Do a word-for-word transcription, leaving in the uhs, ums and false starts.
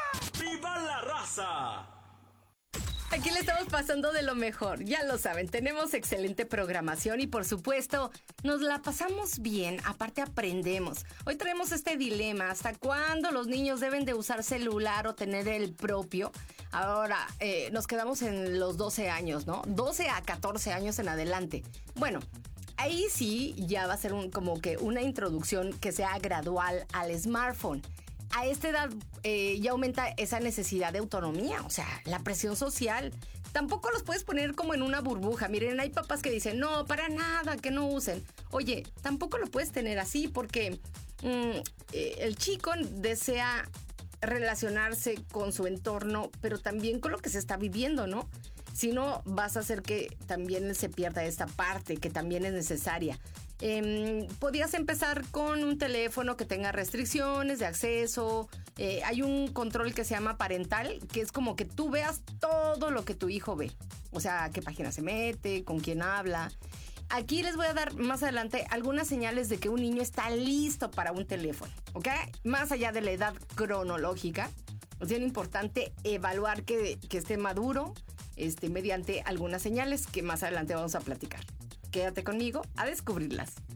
¡Viva la raza! Aquí le estamos pasando de lo mejor, ya lo saben, tenemos excelente programación y por supuesto nos la pasamos bien, aparte aprendemos. Hoy traemos este dilema, ¿hasta cuándo los niños deben de usar celular o tener el propio? Ahora, eh, nos quedamos en los doce años, ¿no? doce a catorce años en adelante. Bueno, ahí sí ya va a ser un, como que una introducción que sea gradual al smartphone. A esta edad eh, ya aumenta esa necesidad de autonomía, o sea, la presión social. Tampoco los puedes poner como en una burbuja. Miren, hay papás que dicen, no, para nada, que no usen. Oye, tampoco lo puedes tener así porque mmm, eh, el chico desea relacionarse con su entorno, pero también con lo que se está viviendo, ¿no? Si no, vas a hacer que también se pierda esta parte que también es necesaria. Eh, podías empezar con un teléfono que tenga restricciones de acceso. Eh, hay un control que se llama parental, que es como que tú veas todo lo que tu hijo ve. O sea, qué página se mete, con quién habla. Aquí les voy a dar más adelante algunas señales de que un niño está listo para un teléfono, ¿ok? Más allá de la edad cronológica, es bien importante evaluar que, que esté maduro este, mediante algunas señales que más adelante vamos a platicar. Quédate conmigo a descubrirlas.